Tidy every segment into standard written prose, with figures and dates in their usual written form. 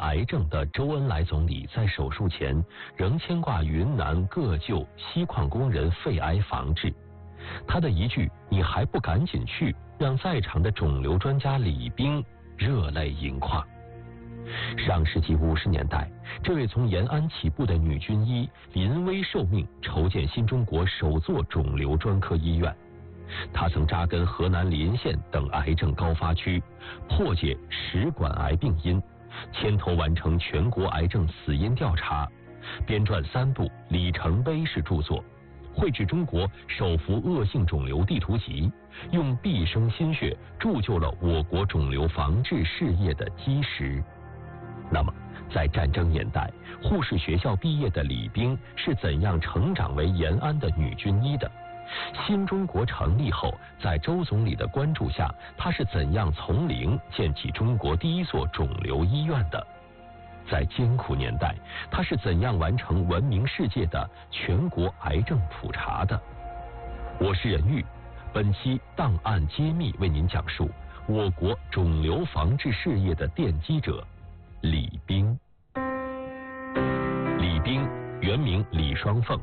癌症的周恩来总理在手术前仍牵挂云南各旧锡矿工人肺癌防治。他的一句“你还不赶紧去”，让在场的肿瘤专家李冰热泪盈眶。上世纪50年代，这位从延安起步的女军医临危受命，筹建新中国首座肿瘤专科医院。她曾扎根河南临县等癌症高发区，破解食管癌病因，牵头完成全国癌症死因调查，编撰3部里程碑式著作，绘制中国首幅恶性肿瘤地图集，用毕生心血铸就了我国肿瘤防治事业的基石。那么，在战争年代，护士学校毕业的李冰是怎样成长为延安的女军医的？新中国成立后，在周总理的关注下，她是怎样从零建起中国第一座肿瘤医院的？在艰苦年代，她是怎样完成闻名世界的全国癌症普查的？我是任玉，本期档案揭秘为您讲述我国肿瘤防治事业的奠基者李冰。李冰原名李双凤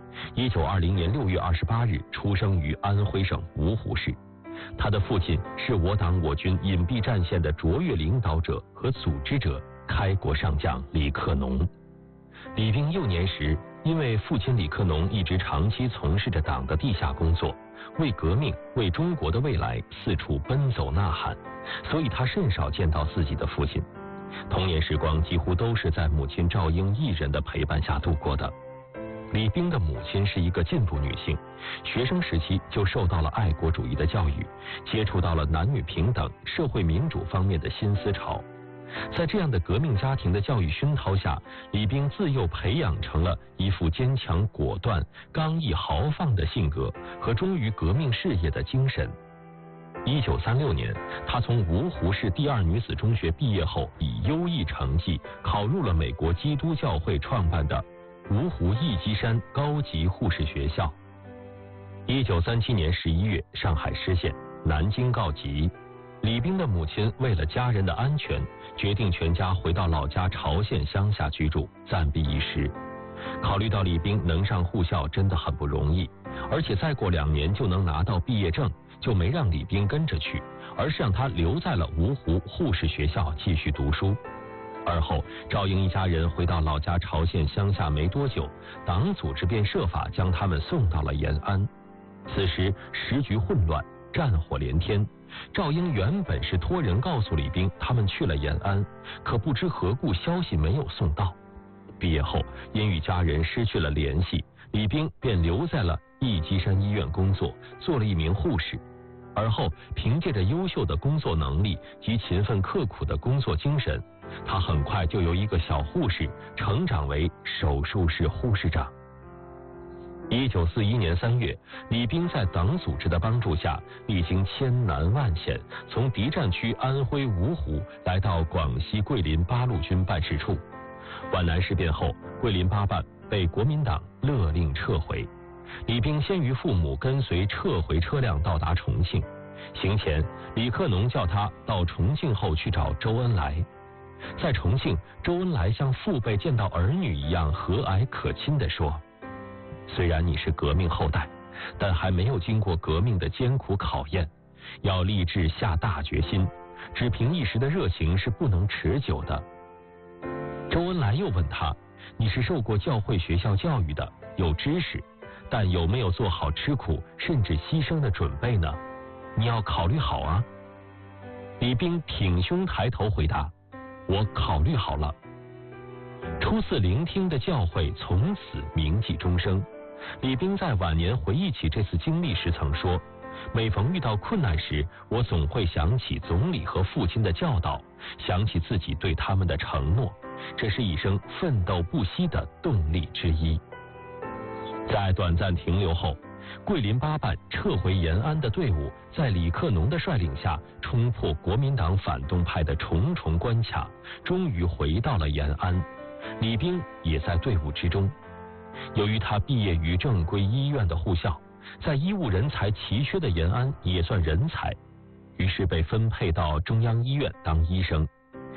，1920年6月28日出生于安徽省芜湖市。他的父亲是我党我军隐蔽战线的卓越领导者和组织者，开国上将李克农。李冰幼年时，因为父亲李克农一直长期从事着党的地下工作，为革命、为中国的未来四处奔走呐喊，所以他甚少见到自己的父亲。童年时光几乎都是在母亲赵英一人的陪伴下度过的。李冰的母亲是一个进步女性，学生时期就受到了爱国主义的教育，接触到了男女平等、社会民主方面的新思潮。在这样的革命家庭的教育熏陶下，李冰自幼培养成了一副坚强果断、刚毅豪放的性格和忠于革命事业的精神。1936年，她从芜湖市第2女子中学毕业后，以优异成绩考入了美国基督教会创办的芜湖义基山高级护士学校。1937年11月，上海失陷，南京告急。李冰的母亲为了家人的安全，决定全家回到老家潮县乡下居住，暂避一时。考虑到李冰能上护校真的很不容易，而且再过2年就能拿到毕业证，就没让李冰跟着去，而是让他留在了芜湖护士学校继续读书。而后，赵英一家人回到老家潮县乡下没多久，党组织便设法将他们送到了延安。此时时局混乱，战火连天。赵英原本是托人告诉李冰他们去了延安，可不知何故消息没有送到。毕业后，因与家人失去了联系，李冰便留在了义基山医院工作，做了一名护士。而后凭借着优秀的工作能力及勤奋刻苦的工作精神，他很快就由一个小护士成长为手术室护士长。1941年3月，李冰在党组织的帮助下，历经千难万险，从敌占区安徽芜湖来到广西桂林八路军办事处。皖南事变后，桂林八办被国民党勒令撤回。李冰先于父母跟随撤回车辆到达重庆，行前李克农叫他到重庆后去找周恩来。在重庆，周恩来像父辈见到儿女一样和蔼可亲地说，虽然你是革命后代，但还没有经过革命的艰苦考验，要立志下大决心，只凭一时的热情是不能持久的。周恩来又问他，你是受过教会学校教育的，有知识，但有没有做好吃苦甚至牺牲的准备呢？你要考虑好啊。李冰挺胸抬头回答，我考虑好了。初次聆听的教诲从此铭记终生。李冰在晚年回忆起这次经历时曾说，每逢遇到困难时，我总会想起总理和父亲的教导，想起自己对他们的承诺，这是一生奋斗不息的动力之一。在短暂停留后，桂林八办撤回延安的队伍在李克农的率领下，冲破国民党反动派的重重关卡，终于回到了延安。李冰也在队伍之中。由于他毕业于正规医院的护校，在医务人才奇缺的延安也算人才，于是被分配到中央医院当医生。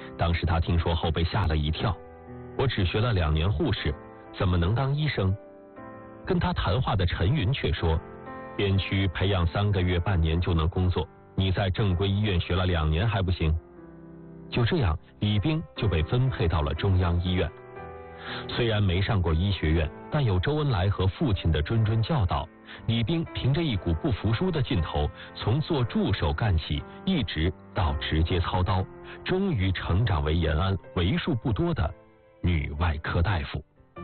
当时他听说后被吓了一跳，我只学了2年护士，怎么能当医生？跟他谈话的陈云却说，边区培养3个月半年就能工作，你在正规医院学了2年还不行？就这样，李冰就被分配到了中央医院。虽然没上过医学院，但有周恩来和父亲的谆谆教导，李冰凭着一股不服输的劲头，从做助手干起，一直到直接操刀，终于成长为延安为数不多的女外科大夫。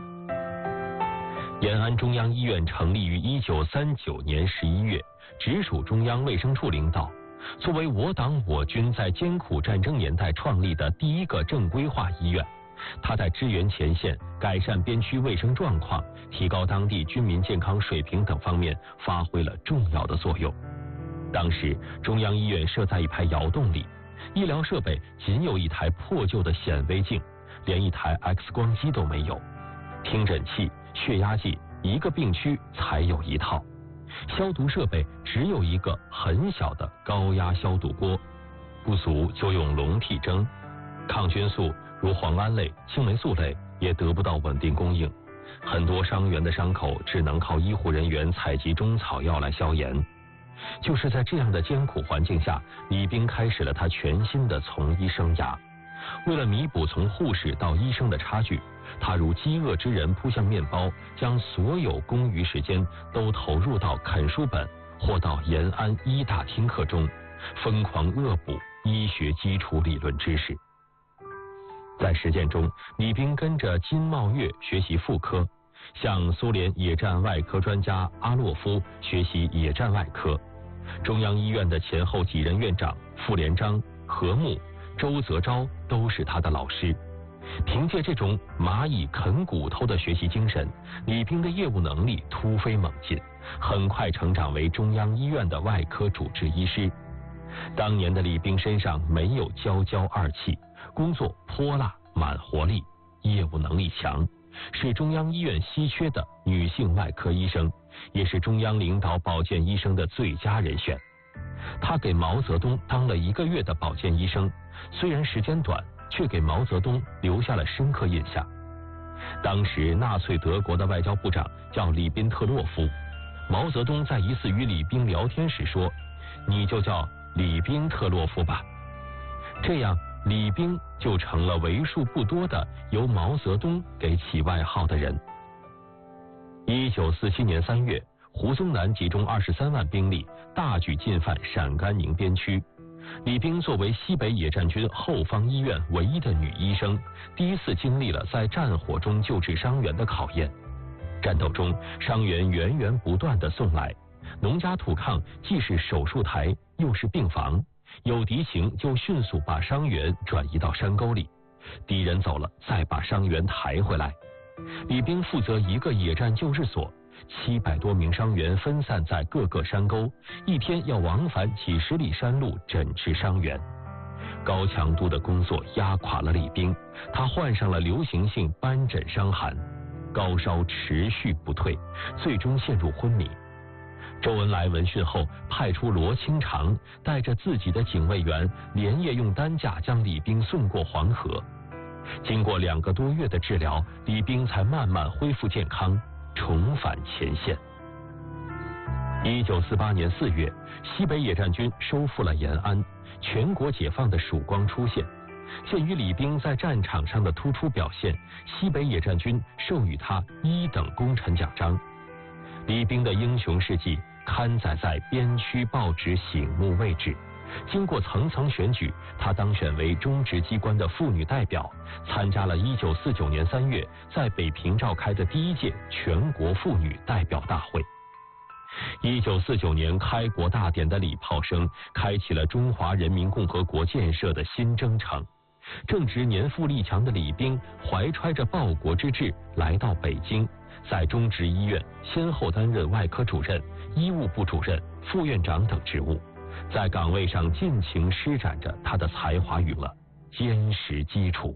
延安中央医院成立于1939年11月，直属中央卫生处领导。作为我党我军在艰苦战争年代创立的第一个正规化医院，它在支援前线、改善边区卫生状况、提高当地军民健康水平等方面发挥了重要的作用。当时中央医院设在一排窑洞里，医疗设备仅有一台破旧的显微镜，连一台 X 光机都没有，听诊器、血压计一个病区才有1套，消毒设备只有一个很小的高压消毒锅，不足就用笼屉蒸。抗菌素如磺胺类、青霉素类也得不到稳定供应，很多伤员的伤口只能靠医护人员采集中草药来消炎。就是在这样的艰苦环境下，李冰开始了他全新的从医生涯。为了弥补从护士到医生的差距，他如饥饿之人扑向面包，将所有公余时间都投入到啃书本或到延安医大听课中，疯狂恶补医学基础理论知识。在实践中，李冰跟着金茂月学习妇科，向苏联野战外科专家阿洛夫学习野战外科。中央医院的前后几任院长傅连璋、何牧、周泽钊都是他的老师。凭借这种蚂蚁啃骨头的学习精神，李冰的业务能力突飞猛进，很快成长为中央医院的外科主治医师。当年的李冰身上没有娇娇二气，工作泼辣满活力，业务能力强，是中央医院稀缺的女性外科医生，也是中央领导保健医生的最佳人选。他给毛泽东当了1个月的保健医生，虽然时间短，却给毛泽东留下了深刻印象。当时纳粹德国的外交部长叫里宾特洛夫，毛泽东在一次与李冰聊天时说，你就叫里宾特洛夫吧。这样李冰就成了为数不多的由毛泽东给起外号的人。1947年3月，胡宗南集中23万兵力，大举进犯陕甘宁边区。李冰作为西北野战军后方医院唯一的女医生，第一次经历了在战火中救治伤员的考验。战斗中，伤员源源不断地送来，农家土炕既是手术台，又是病房，有敌情就迅速把伤员转移到山沟里，敌人走了再把伤员抬回来。李冰负责一个野战救治所，700多名伤员分散在各个山沟，一天要往返几10里山路诊治伤员。高强度的工作压垮了李冰，他患上了流行性斑疹伤寒，高烧持续不退，最终陷入昏迷。周恩来闻讯后，派出罗清长带着自己的警卫员，连夜用担架将李冰送过黄河。经过2个多月的治疗，李冰才慢慢恢复健康，重返前线。1948年4月，西北野战军收复了延安，全国解放的曙光出现。鉴于李冰在战场上的突出表现，西北野战军授予他1等功臣奖章。李冰的英雄事迹刊载在边区报纸醒目位置。经过层层选举，他当选为中直机关的妇女代表，参加了1949年3月在北平召开的第1届全国妇女代表大会。1949年开国大典的礼炮声，开启了中华人民共和国建设的新征程。正值年富力强的李冰，怀揣着报国之志来到北京，在中直医院先后担任外科主任、医务部主任、副院长等职务，在岗位上尽情施展着他的才华与了坚实基础。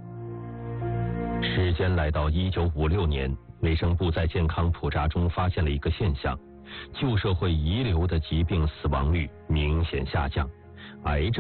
时间来到1956年，卫生部在健康普查中发现了一个现象，旧社会遗留的疾病死亡率明显下降，癌症